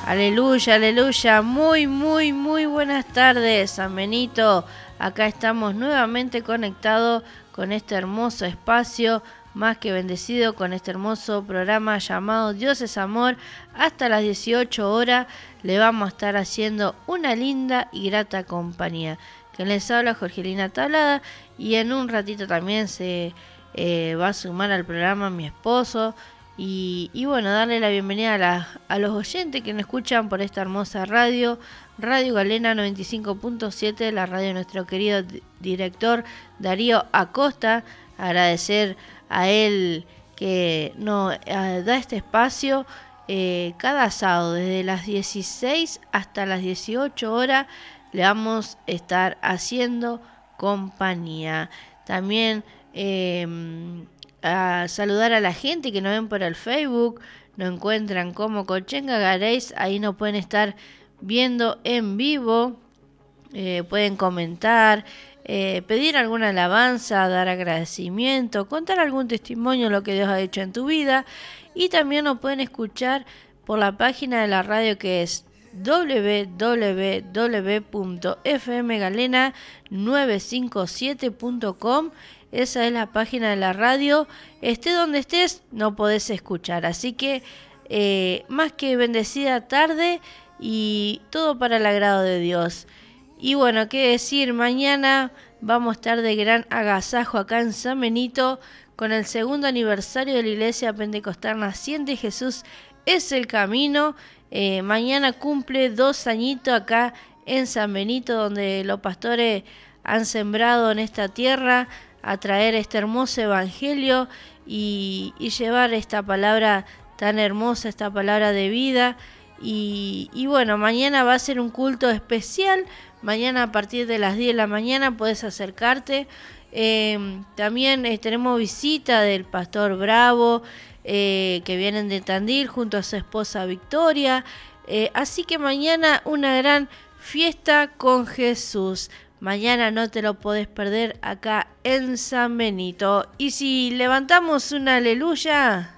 Aleluya, aleluya. Muy buenas tardes, San Benito. Acá estamos nuevamente conectados con este hermoso espacio, más que bendecido, con este hermoso programa llamado Dios es Amor. Hasta las 18 horas le vamos a estar haciendo una linda y grata compañía. Quien les habla, Jorgelina Tablada, y en un ratito también se va a sumar al programa mi esposo. Y bueno, darle la bienvenida a los oyentes que nos escuchan por esta hermosa radio, Radio Galena 95.7, la radio de nuestro querido director Darío Acosta. Agradecer a él que nos da este espacio cada sábado, desde las 16 hasta las 18 horas, le vamos a estar haciendo compañía. También a saludar a la gente que nos ven por el Facebook, nos encuentran como Colchenga Gareis, ahí nos pueden estar viendo en vivo, pueden comentar, pedir alguna alabanza, dar agradecimiento, contar algún testimonio, lo que Dios ha hecho en tu vida, y también nos pueden escuchar por la página de la radio que es www.fmgalena957.com. Esa es la página de la radio. Esté donde estés, no podés escuchar. Así que más que bendecida tarde y todo para el agrado de Dios. Y bueno, qué decir, mañana vamos a estar de gran agasajo acá en San Benito con el segundo aniversario de la Iglesia Pentecostal Naciente Jesús es el Camino. Mañana cumple 2 añitos acá en San Benito, donde los pastores han sembrado en esta tierra a traer este hermoso evangelio y llevar esta palabra tan hermosa, esta palabra de vida. Y bueno, mañana va a ser un culto especial. Mañana a partir de las 10 de la mañana puedes acercarte. También tenemos visita del pastor Bravo, que vienen de Tandil junto a su esposa Victoria. Así que mañana una gran fiesta con Jesús. Mañana no te lo podés perder acá en San Benito. Y si levantamos una aleluya.